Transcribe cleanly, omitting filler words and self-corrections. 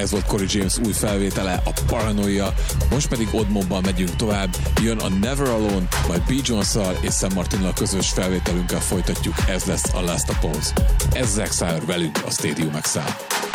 Ez volt Corey James új felvétele, a Paranoia. Most pedig Oddmobban megyünk tovább. Jön a Never Alone, majd B. Jones-szal és Sam Martinnal közös felvételünkkel folytatjuk. Ez lesz a Last Opponents. Ez Zack Sire velünk a Stadium X-en.